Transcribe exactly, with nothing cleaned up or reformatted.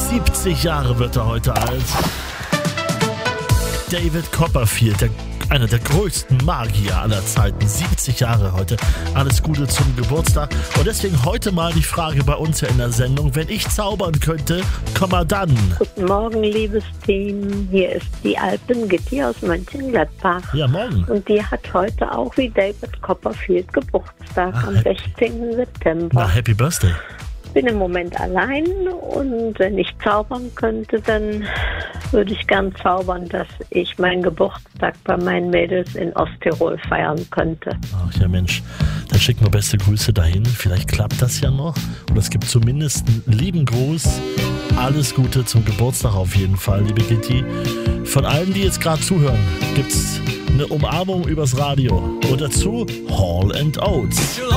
siebzig Jahre wird er heute alt. David Copperfield, der, einer der größten Magier aller Zeiten. siebzig Jahre heute. Alles Gute zum Geburtstag. Und deswegen heute mal die Frage bei uns ja in der Sendung. Wenn ich zaubern könnte, komm mal dann. Guten Morgen, liebes Team. Hier ist die Alpen-Gitti aus Mönchengladbach. Ja, morgen. Und die hat heute auch wie David Copperfield Geburtstag Ah, am happy. sechzehnten September. Na, Happy Birthday. Ich bin im Moment allein und wenn ich zaubern könnte, dann würde ich gern zaubern, dass ich meinen Geburtstag bei meinen Mädels in Osttirol feiern könnte. Ach ja, Mensch. Dann schicken wir beste Grüße dahin. Vielleicht klappt das ja noch. Und es gibt zumindest einen lieben Gruß. Alles Gute zum Geburtstag auf jeden Fall, liebe Gitti. Von allen, die jetzt gerade zuhören, gibt's eine Umarmung übers Radio. Und dazu Hall and Oates.